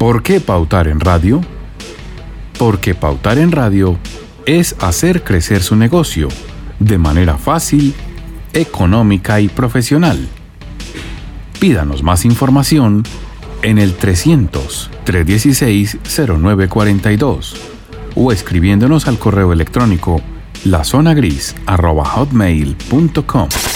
¿Por qué pautar en radio? Porque pautar en radio es hacer crecer su negocio de manera fácil, económica y profesional. Pídanos más información en el 300-316-0942 o escribiéndonos al correo electrónico lazonagris@hotmail.com.